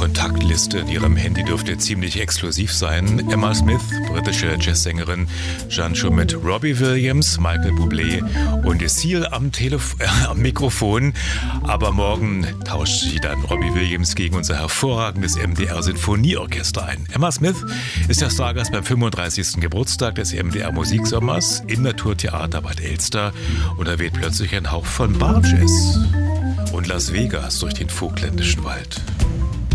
Kontaktliste in Ihrem Handy dürfte ziemlich exklusiv sein. Emma Smith, britische Jazzsängerin, Jan schon mit Robbie Williams, Michael Bublé und Seal am Mikrofon. Aber morgen tauscht sie dann Robbie Williams gegen unser hervorragendes MDR-Sinfonieorchester ein. Emma Smith ist der Stargast beim 35. Geburtstag des MDR-Musiksommers im Naturtheater Bad Elster und da weht plötzlich ein Hauch von Barjazz und Las Vegas durch den vogtländischen Wald.